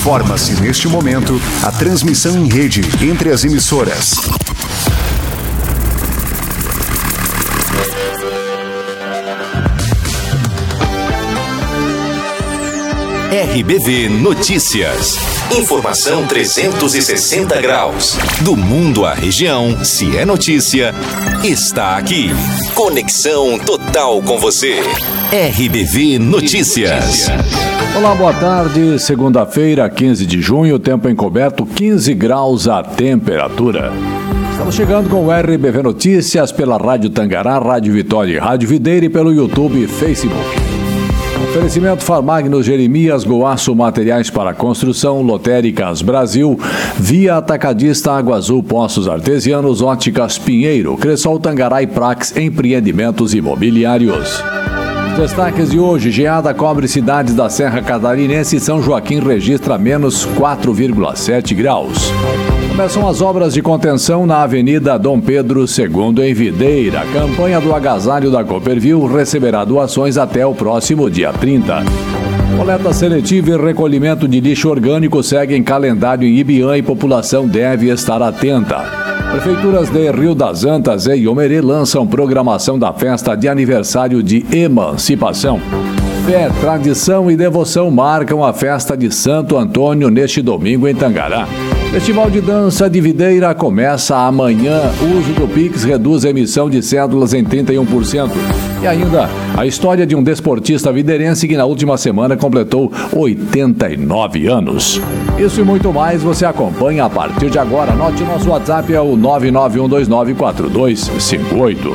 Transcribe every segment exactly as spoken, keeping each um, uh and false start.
Forma-se neste momento a transmissão em rede entre as emissoras. R B V Notícias. Informação trezentos e sessenta graus. Do mundo à região, se é notícia, está aqui. Conexão total com você. R B V Notícias. Olá, boa tarde. Segunda-feira, quinze de junho, tempo encoberto, quinze graus a temperatura. Estamos chegando com o R B V Notícias pela Rádio Tangará, Rádio Vitória e Rádio Videira e pelo YouTube e Facebook. Oferecimento Farmagnos Jeremias, Goaço Materiais para Construção, Lotéricas Brasil, Via Atacadista Água Azul Poços Artesianos, Óticas Pinheiro, Cressol Tangará e Prax Empreendimentos Imobiliários. Destaques de hoje: geada cobre cidades da Serra Catarinense e São Joaquim registra menos quatro vírgula sete graus. Começam as obras de contenção na Avenida Dom Pedro segundo em Videira. A campanha do agasalho da Cooperville receberá doações até o próximo dia trinta. Coleta seletiva e recolhimento de lixo orgânico segue em calendário em Ibiã e população deve estar atenta. Prefeituras de Rio das Antas e Iomerê lançam programação da festa de aniversário de emancipação. Fé, tradição e devoção marcam a festa de Santo Antônio neste domingo em Tangará. Festival de Dança de Videira começa amanhã. O uso do Pix reduz a emissão de cédulas em trinta e um por cento. E ainda, a história de um desportista videirense que na última semana completou oitenta e nove anos. Isso e muito mais você acompanha a partir de agora. Anote o nosso WhatsApp, é o nove nove um dois nove quatro dois cinco oito.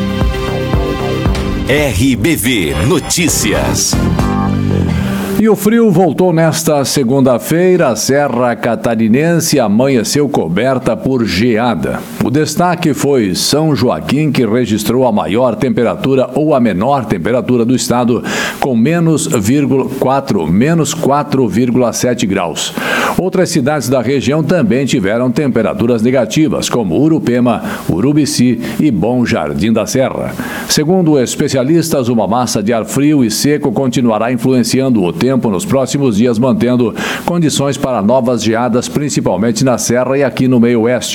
R B V Notícias. E o frio voltou nesta segunda-feira. A Serra Catarinense amanheceu coberta por geada. O destaque foi São Joaquim, que registrou a maior temperatura ou a menor temperatura do estado, com menos quatro, menos quatro vírgula sete graus. Outras cidades da região também tiveram temperaturas negativas, como Urupema, Urubici e Bom Jardim da Serra. Segundo especialistas, uma massa de ar frio e seco continuará influenciando o tempo tempo nos próximos dias, mantendo condições para novas geadas, principalmente na Serra e aqui no meio oeste.